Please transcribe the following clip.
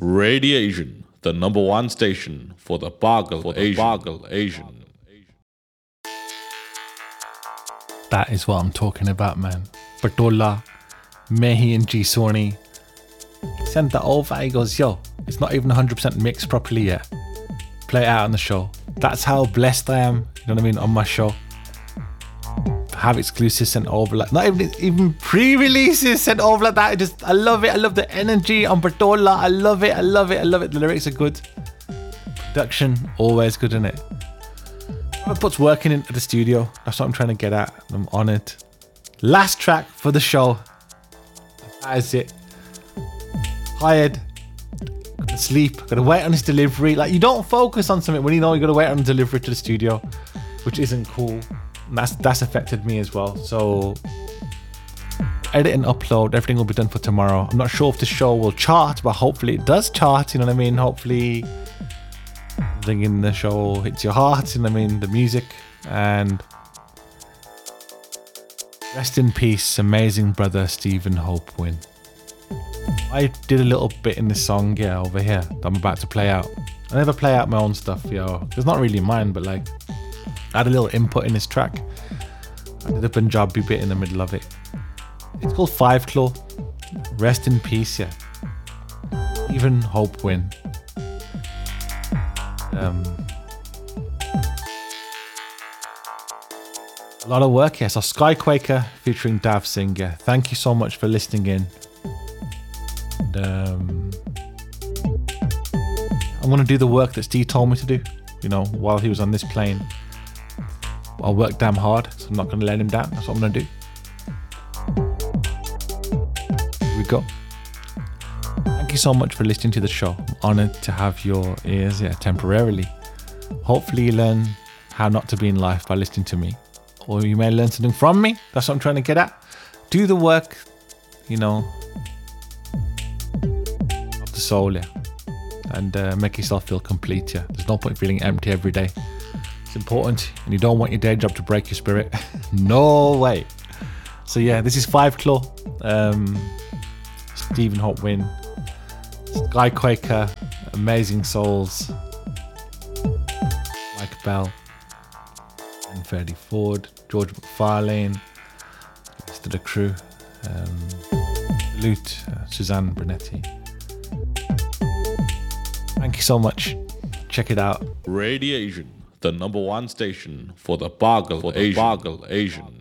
Radiation, the number one station for the Bargle Asian. That is what I'm talking about, man. Bartola, Mehi and G Sony sent that over. He goes, yo, it's not even 100% mixed properly yet. Play it out on the show. That's how blessed I am, you know what I mean, on my show. Have exclusives sent over, like not even pre-releases sent over like that. I love it. I love the energy on Bartola. I love it. The lyrics are good. Production, always good, in it. It puts working into the studio. That's what I'm trying to get at. I'm on it. Last track for the show. That is it. Tired. Gotta sleep. Gotta wait on this delivery. Like, you don't focus on something when you know you gotta wait on the delivery to the studio, which isn't cool. And that's affected me as well. So edit and upload, everything will be done for tomorrow. I'm not sure if the show will chart, but hopefully it does chart, you know what I mean? Hopefully everything in the show hits your heart, you know what I mean? The music. And rest in peace, amazing brother Stephen Hope Wynn. I did a little bit in this song, over here, that I'm about to play out. I never play out my own stuff, It's not really mine, but like, I had a little input in this track. I did a Punjabi bit in the middle of it. It's called Five Claw. Rest in peace, Even Hope Win. A lot of work, So Skyquaker featuring Dav Singh, Thank you so much for listening in. And, I'm going to do the work that Steve told me to do, while he was on this plane. I'll work damn hard, so I'm not going to let him down. That's what I'm going to do. Here we go. Thank you so much for listening to the show. I'm honoured to have your ears, temporarily. Hopefully you learn how not to be in life by listening to me. Or you may learn something from me. That's what I'm trying to get at. Do the work, of the soul, and make yourself feel complete, There's no point feeling empty every day. It's important, and you don't want your day job to break your spirit. No way. So this is Five Claw, Stephen Hope Wynn, Skyquaker, Amazing Souls, Mike Bell, and Freddie Ford, George McFarlane, the rest of the crew, Salute, Suzanne Brunetti. Thank you so much. Check it out. Radiation, the number one station for the Bargle Asian.